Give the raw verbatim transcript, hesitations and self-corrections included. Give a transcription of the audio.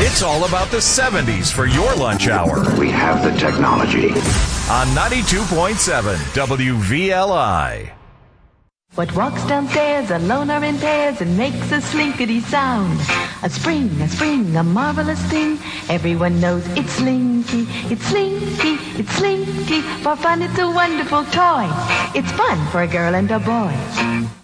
It's all about the seventies for your lunch hour. We have the technology. On ninety-two point seven W V L I. What walks downstairs alone or in pairs and makes a slinkity sound? A spring, a spring, a marvelous thing. Everyone knows it's Slinky. It's Slinky, it's Slinky. For fun, it's a wonderful toy. It's fun for a girl and a boy.